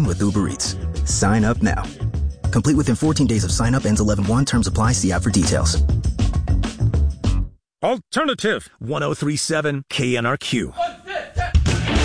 anytime with Uber Eats. Sign up now. Complete within 14 days of sign up. Ends 11/1. Terms apply. See app for details. Alternative 103.7 KNRQ.